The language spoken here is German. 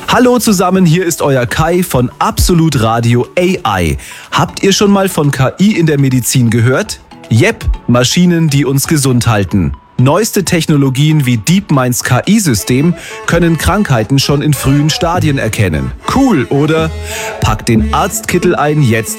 Hallo zusammen, hier ist euer Kai von Absolut Radio AI. Habt ihr schon mal von KI in der Medizin gehört? Jep, Maschinen, die uns gesund halten. Neueste Technologien wie DeepMinds KI-System können Krankheiten schon in frühen Stadien erkennen. Cool, oder? Packt den Arztkittel ein, jetzt